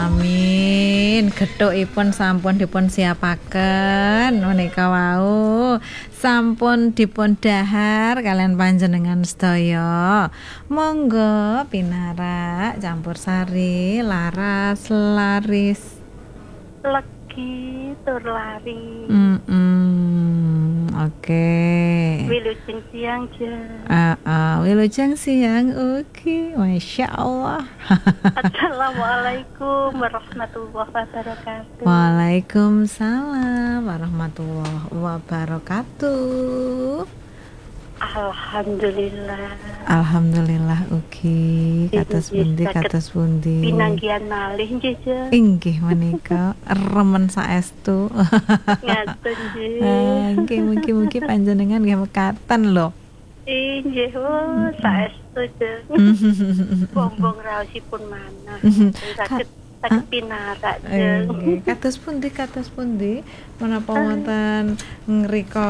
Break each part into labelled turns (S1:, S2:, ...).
S1: Amin. Gethukipun sampun dipun siapaken menika wau. Sampun dipun dhahar kalian panjenengan sedaya. Monggo pinarak campur sari, laras, laris.
S2: Legi tur lari.
S1: Oke.
S2: Wilujeng siang jeng.
S1: Wilujeng siang. Oke, Masya Allah.
S2: Assalamualaikum warahmatullahi wabarakatuh.
S1: Waalaikumsalam warahmatullahi wabarakatuh. Alhamdulillah ugi kados pundi
S2: pinanggihan malih nggih jeng.
S1: Inggih menika remen saestu.
S2: Ngaten nggih.
S1: Nggih mugi-mugi panjenengan nggih mekaten lho.
S2: Inggih saestu jeng. Bombong raosipun manah. Saged pinarak jeng.
S1: Kados pundi menapa wonten ngrika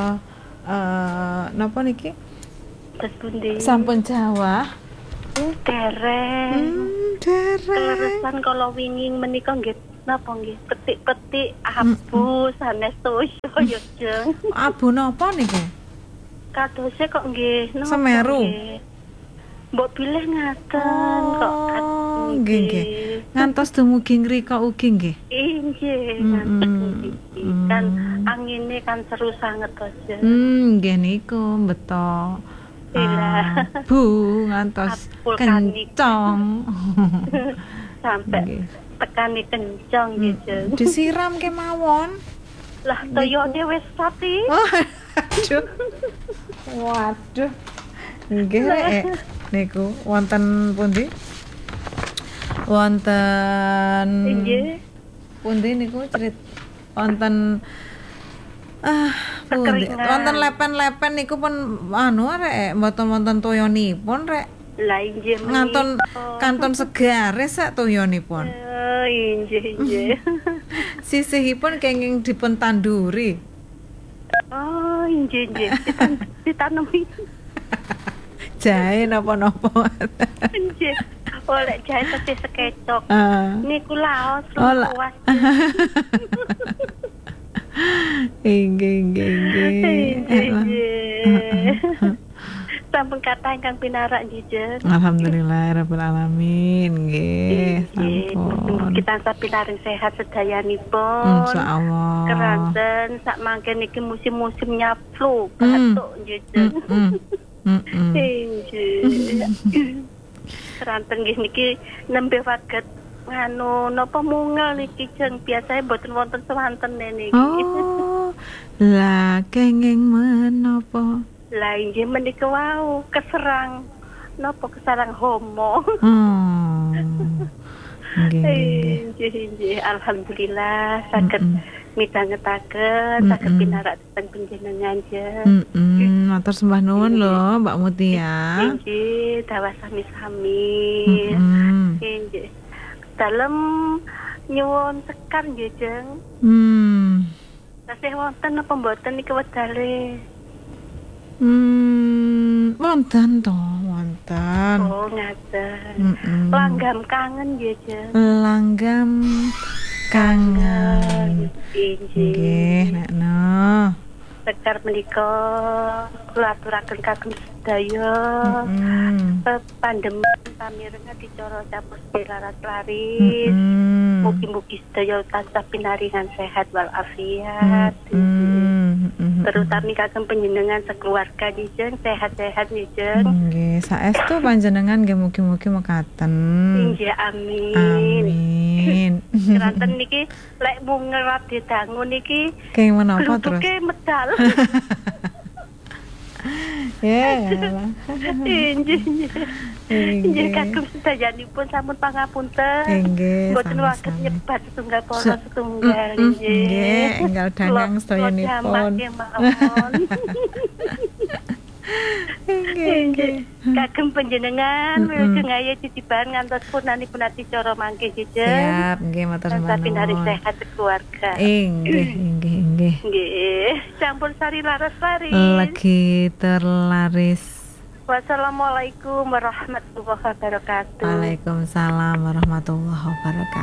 S1: napa niki?
S2: Kados pundi?
S1: Sampun Jawa.
S2: Dereng. Keleresan kala wingi menika nggih napa nggih petik-petik abu sanes toyo jeng.
S1: Abu napa niku?
S2: Kadose kok nggih napa?
S1: Semeru.
S2: Mbok bilih ngaten kok.
S1: Nggih. Ngantos dumugi ngrika ugi nggih.
S2: Inggih, kan angine kan seru sanget to, Jeng.
S1: Nggih niku beto. Bu ngantos kencang.
S2: Sampai tekani kencang nggih, Jeng.
S1: Disiram kemawon.
S2: Lah toyone wis pati.
S1: Aduh. Waduh. Nggih niku wonten pundi? Wonten pundi niku cerit wonten pundi wonten lepen-lepen niku pun rek mboten wonten toyonipun rek.
S2: Lah inggih
S1: nganton kanton segare sak toyonipun.
S2: Inggih.
S1: Sisihipun kenging dipun tanduri.
S2: Oh, inggih. Ditanemi.
S1: Jahe napa-napa.
S2: Inggih. Oleh jahe teteh sekecok. Niku laos puas. Inggih. Sampun kathah ingkang pinarak nggih, Jeng.
S1: Alhamdulillahirabbil alamin nggih.
S2: Sampun kita tansah pinaring sehat sedayanipun.
S1: Insyaallah.
S2: Keranten sak mangke niki musim-musim nyaplu, batuk nggih, Jeng. Keranten nggih niki nembe waget nganu napa mungel niki Jeng, biasane mboten wonten swantene niki.
S1: Oh. Lah kenging menapa?
S2: Lah inggih menika wau keserang homo. Nggih. Alhamdulillah saged midhangetaken saged pinarak teng panjenengan Jeng.
S1: Matur sembah nuwun lho Mbak Mutia.
S2: Nggih, dawuh sami-sami. Nggih. Dalem nyuwun sekar nggih Jeng. Tasih wonten apa mboten niki wedale?
S1: Wonten to, wonten.
S2: Oh, ngaten. Langgam kangen nggih Jeng.
S1: Langgam kangen.
S2: Nggih,
S1: nekno.
S2: sekar menika kula aturaken kagem sedaya pandemi pamirengga dicara campur laras laris. Mugi-mugi sedaya tansah pinaringan sehat walafiat. Terutami kagem panjenengan sekeluarga Jeng, sehat-sehat Jeng.
S1: Nggih, saestu panjenengan nggih mugi-mugi mekaten.
S2: Nggih, amin.
S1: Amin.
S2: Keranten niki lek mung ngerat didangu niki
S1: kenging menapa terus?
S2: Klutuke medal. Inggih kagem sedayanipun sampun pangapunten. Mboten wates nyebat setunggal para setunggal
S1: nggih. Enggal dangang sedayanipun. Nggih.
S2: Kagem panjenengan wilujeng aya titiban ngantos punanipun acara mangke Jeng.
S1: Siap, nggih matur nuwun.
S2: Tapi hari sehat keluarga.
S1: Nggih.
S2: Nggih, campur sari laras laris.
S1: Lagi terlaris.
S2: Wassalamualaikum warahmatullahi wabarakatuh.
S1: Waalaikumsalam warahmatullahi wabarakatuh.